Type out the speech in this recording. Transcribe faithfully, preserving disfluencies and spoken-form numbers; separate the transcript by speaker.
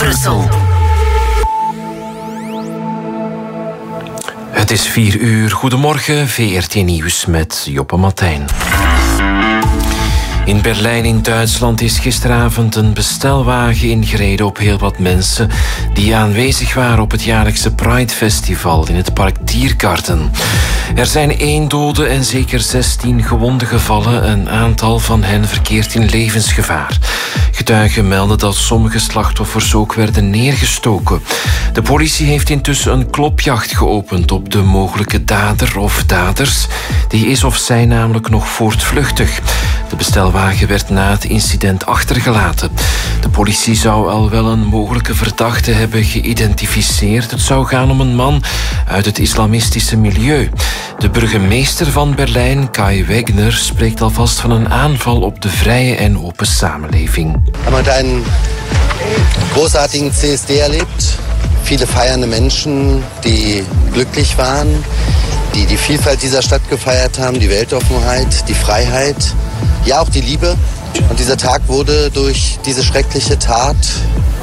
Speaker 1: Brussel. Het is vier uur. Goedemorgen, V R T Nieuws met Joppe Matijn. In Berlijn in Duitsland is gisteravond een bestelwagen ingereden op heel wat mensen die aanwezig waren op het jaarlijkse Pride Festival in het park Tiergarten. Er zijn één dode en zeker zestien gewonden gevallen. Een aantal van hen verkeert in levensgevaar. Getuigen melden dat sommige slachtoffers ook werden neergestoken. De politie heeft intussen een klopjacht geopend op de mogelijke dader of daders. Die is of zij namelijk nog voortvluchtig. De bestelwagen werd na het incident achtergelaten. De politie zou al wel een mogelijke verdachte hebben geïdentificeerd. Het zou gaan om een man uit het islamistische milieu. De burgemeester van Berlijn, Kai Wegner, spreekt alvast van een aanval op de vrije en open samenleving.
Speaker 2: We hebben een großartigen C S D erlebt. Viele feiernde Menschen, die glücklich waren, die die Vielfalt dieser Stadt gefeiert haben, die Weltoffenheit, die Freiheit, ja auch die Liebe. Und dieser Tag wurde durch diese schreckliche Tat